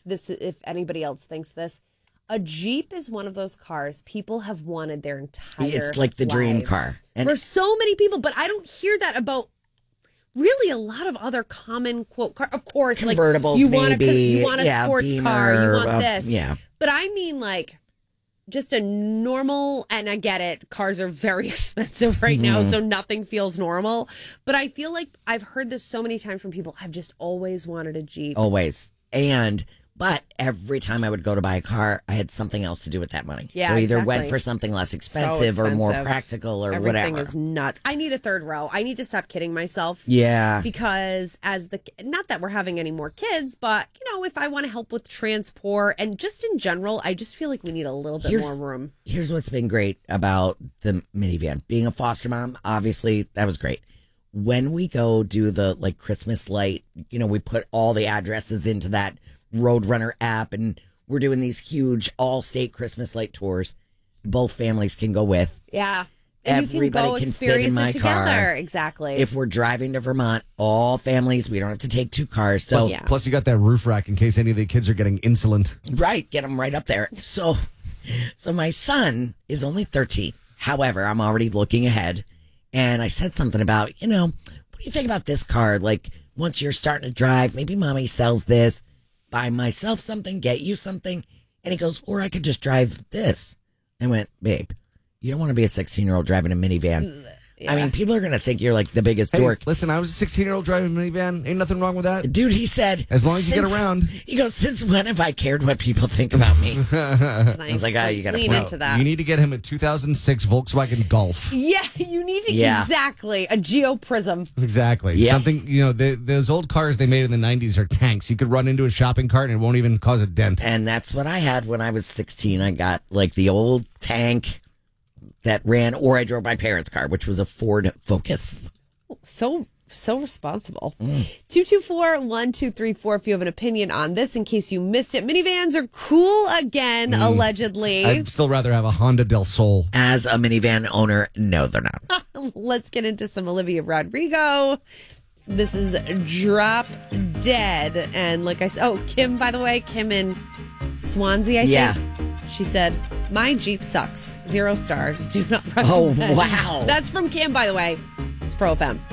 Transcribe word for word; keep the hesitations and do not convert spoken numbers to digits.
this if anybody else thinks this. A Jeep is one of those cars people have wanted their entire It's like the lives. dream car. And for so many people, but I don't hear that about really a lot of other common quote car. Of course, convertibles, like you want maybe. a you want a yeah, sports Beamer, car, you want uh, this. Yeah. But I mean like just a normal, and I get it, cars are very expensive right now, so nothing feels normal. But I feel like I've heard this so many times from people. I've just always wanted a Jeep. Always. And, but every time I would go to buy a car, I had something else to do with that money. Yeah, so either exactly. went for something less expensive, So expensive. or more practical or Everything whatever. is nuts. I need a third row. I need to stop kidding myself. Yeah. Because as the, not that we're having any more kids, but, you know, if I want to help with transport and just in general, I just feel like we need a little bit Here's- more room. Here's what's been great about the minivan. Being a foster mom, obviously, that was great. When we go do the like Christmas light, you know, we put all the addresses into that Roadrunner app, and we're doing these huge all-state Christmas light tours. Both families can go with. Yeah. And Everybody you can go can experience fit in my it together. car. Exactly. If we're driving to Vermont, all families, we don't have to take two cars. So, Plus, Yeah. plus, you got that roof rack in case any of the kids are getting insolent. right, get them right up there. So, so my son is only thirteen. However, I'm already looking ahead, and I said something about, you know, what do you think about this car? Like, once you're starting to drive, maybe mommy sells this, buy myself something, get you something. And he goes, or I could just drive this. I went, babe, you don't want to be a sixteen-year-old driving a minivan. I mean, people are going to think you're like the biggest Hey, dork. listen, I was a sixteen-year-old driving a minivan. Ain't nothing wrong with that. Dude, he said, As long as you get "Since-" around. He goes, since when have I cared what people think about me? nice. I was like, ah, you gotta lean point into that. You need to get him a two thousand six Volkswagen Golf. Yeah, you need to Yeah. exactly a Geo Prism. Exactly. Yeah. Something, you know, the, those old cars they made in the nineties are tanks. You could run into a shopping cart and it won't even cause a dent. And that's what I had when I was sixteen. I got like the old tank that ran, or I drove my parents' car, which was a Ford Focus. So so responsible. Two two four one two three four. If you have an opinion on this, in case you missed it, minivans are cool again. Allegedly. I'd still rather have a Honda Del Sol. As a minivan owner, no, they're not. Let's get into some Olivia Rodrigo. This is Drop Dead, and like I said, oh Kim, by the way, Kim in Swansea, I Yeah. think. She said, "My Jeep sucks. Zero stars. Do not recommend." Oh, wow. That's from Kim, by the way. It's Pro F M.